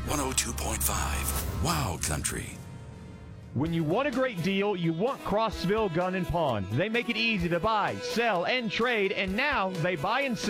102.5 Wild Country. When you want a great deal, you want Crossville Gun and Pawn. They make it easy to buy, sell, and trade, and now they buy and sell